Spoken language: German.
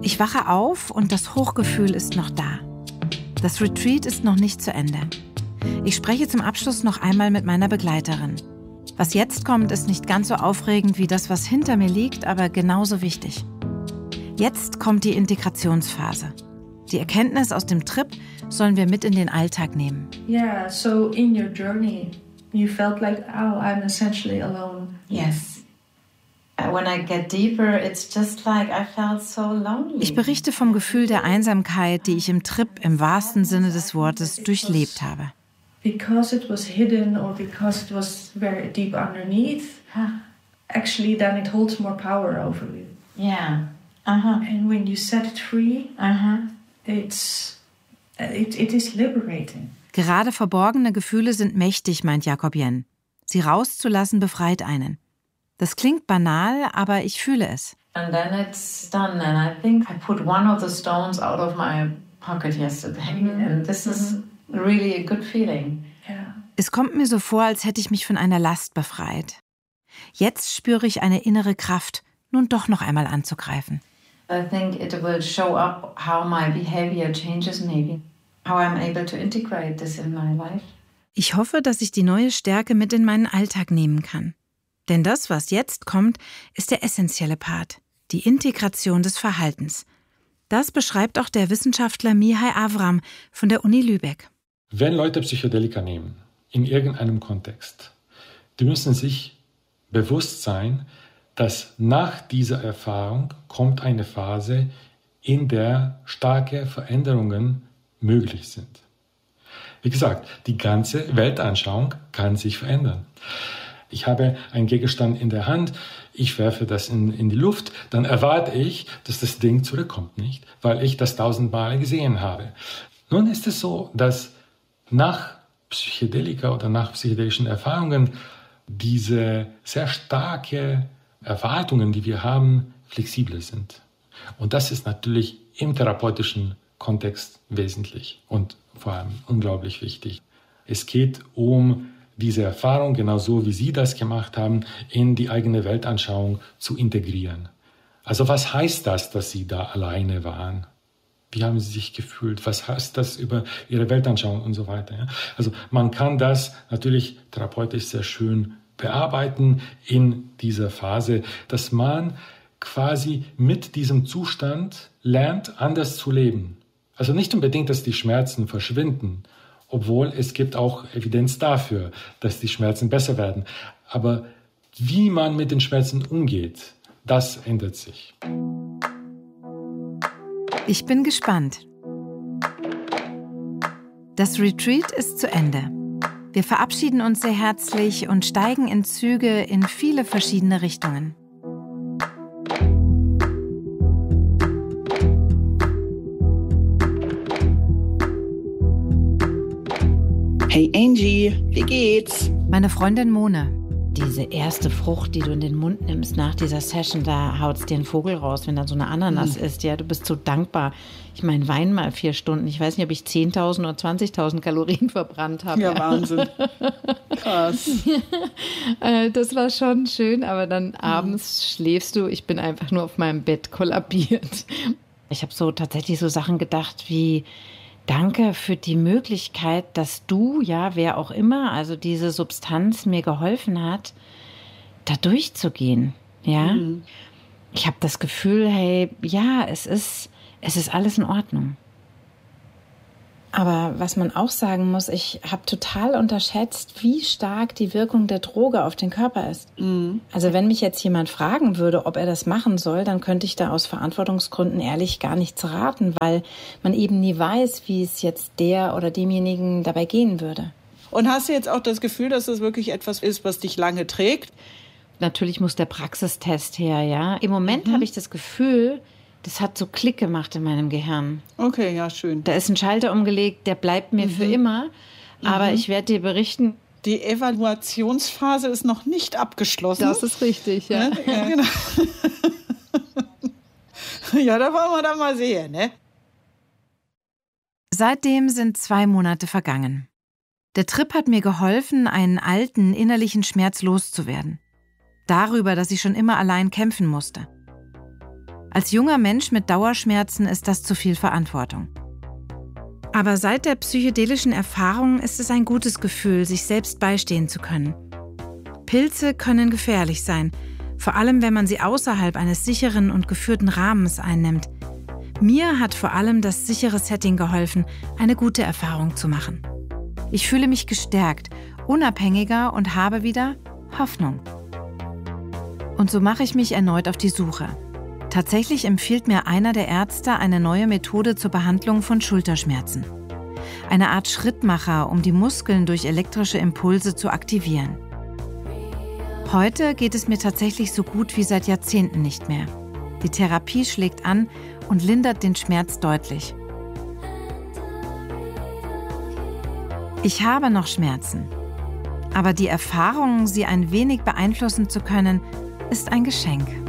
Ich wache auf und das Hochgefühl ist noch da. Das Retreat ist noch nicht zu Ende. Ich spreche zum Abschluss noch einmal mit meiner Begleiterin. Was jetzt kommt, ist nicht ganz so aufregend wie das, was hinter mir liegt, aber genauso wichtig. Jetzt kommt die Integrationsphase. Die Erkenntnis aus dem Trip sollen wir mit in den Alltag nehmen. Yeah, so in your journey, you felt like, oh, I'm essentially alone. Yes. When I get deeper, it's just like I felt so lonely. Ich berichte vom Gefühl der Einsamkeit, die ich im Trip im wahrsten Sinne des Wortes durchlebt habe. Because it was hidden or because it was very deep underneath, actually then it holds more power over you. Yeah. And when you set it free, it is liberating. Gerade verborgene Gefühle sind mächtig, meint Jakob Jen. Sie rauszulassen befreit einen. Das klingt banal, aber ich fühle es. And then it's done and I think I put one of the stones out of my pocket yesterday and this is really a good feeling. Yeah. Es kommt mir so vor, als hätte ich mich von einer Last befreit. Jetzt spüre ich eine innere Kraft, nun doch noch einmal anzugreifen. I think it will show up how my behavior changes maybe, how I'm able to integrate this in my life. Ich hoffe, dass ich die neue Stärke mit in meinen Alltag nehmen kann. Denn das, was jetzt kommt, ist der essentielle Part, die Integration des Verhaltens. Das beschreibt auch der Wissenschaftler Mihai Avram von der Uni Lübeck. Wenn Leute Psychedelika nehmen, in irgendeinem Kontext, die müssen sich bewusst sein, dass nach dieser Erfahrung kommt eine Phase, in der starke Veränderungen möglich sind. Wie gesagt, die ganze Weltanschauung kann sich verändern. Ich habe einen Gegenstand in der Hand, ich werfe das in die Luft, dann erwarte ich, dass das Ding zurückkommt, nicht? Weil ich das 1000-mal gesehen habe. Nun ist es so, dass nach Psychedelika oder nach psychedelischen Erfahrungen diese sehr starke Erwartungen, die wir haben, flexibler sind. Und das ist natürlich im therapeutischen Kontext wesentlich und vor allem unglaublich wichtig. Es geht um diese Erfahrung, genauso wie Sie das gemacht haben, in die eigene Weltanschauung zu integrieren. Also was heißt das, dass Sie da alleine waren? Wie haben Sie sich gefühlt? Was heißt das über Ihre Weltanschauung und so weiter? Ja? Also man kann das natürlich therapeutisch sehr schön bearbeiten in dieser Phase, dass man quasi mit diesem Zustand lernt, anders zu leben. Also nicht unbedingt, dass die Schmerzen verschwinden, obwohl es gibt auch Evidenz dafür, dass die Schmerzen besser werden. Aber wie man mit den Schmerzen umgeht, das ändert sich. Ich bin gespannt. Das Retreat ist zu Ende. Wir verabschieden uns sehr herzlich und steigen in Züge in viele verschiedene Richtungen. Hey Angie, wie geht's? Meine Freundin Mone. Diese erste Frucht, die du in den Mund nimmst nach dieser Session, da haut's dir einen Vogel raus, wenn da so eine Ananas ist. Ja, du bist so dankbar. Ich meine, Wein mal 4 Stunden. Ich weiß nicht, ob ich 10.000 oder 20.000 Kalorien verbrannt habe. Ja, Wahnsinn. Krass. Das war schon schön, aber dann abends schläfst du. Ich bin einfach nur auf meinem Bett kollabiert. Ich habe so tatsächlich so Sachen gedacht wie: Danke für die Möglichkeit, dass du, ja, wer auch immer, also diese Substanz mir geholfen hat, da durchzugehen, ja. Ich habe das Gefühl, hey, ja, es ist alles in Ordnung. Aber was man auch sagen muss, ich habe total unterschätzt, wie stark die Wirkung der Droge auf den Körper ist. Also wenn mich jetzt jemand fragen würde, ob er das machen soll, dann könnte ich da aus Verantwortungsgründen ehrlich gar nichts raten, weil man eben nie weiß, wie es jetzt der oder demjenigen dabei gehen würde. Und hast du jetzt auch das Gefühl, dass das wirklich etwas ist, was dich lange trägt? Natürlich muss der Praxistest her, ja. Im Moment habe ich das Gefühl, das hat so Klick gemacht in meinem Gehirn. Okay, ja, schön. Da ist ein Schalter umgelegt, der bleibt mir für immer. Aber ich werde dir berichten. Die Evaluationsphase ist noch nicht abgeschlossen. Das ist richtig, ja. Ja, genau. Ja, da wollen wir dann mal sehen, ne? Seitdem sind 2 Monate vergangen. Der Trip hat mir geholfen, einen alten innerlichen Schmerz loszuwerden. Darüber, dass ich schon immer allein kämpfen musste. Als junger Mensch mit Dauerschmerzen ist das zu viel Verantwortung. Aber seit der psychedelischen Erfahrung ist es ein gutes Gefühl, sich selbst beistehen zu können. Pilze können gefährlich sein, vor allem wenn man sie außerhalb eines sicheren und geführten Rahmens einnimmt. Mir hat vor allem das sichere Setting geholfen, eine gute Erfahrung zu machen. Ich fühle mich gestärkt, unabhängiger und habe wieder Hoffnung. Und so mache ich mich erneut auf die Suche. Tatsächlich empfiehlt mir einer der Ärzte eine neue Methode zur Behandlung von Schulterschmerzen. Eine Art Schrittmacher, um die Muskeln durch elektrische Impulse zu aktivieren. Heute geht es mir tatsächlich so gut wie seit Jahrzehnten nicht mehr. Die Therapie schlägt an und lindert den Schmerz deutlich. Ich habe noch Schmerzen, aber die Erfahrung, sie ein wenig beeinflussen zu können, ist ein Geschenk.